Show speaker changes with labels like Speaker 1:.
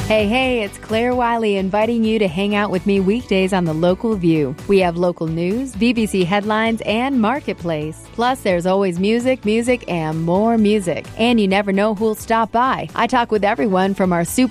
Speaker 1: Hey, it's Claire Wiley inviting you to hang out with me weekdays on The Local View. We have local news, BBC headlines, and Marketplace. Plus, there's always music, and more music. And you never know who'll stop by. I talk with everyone from our super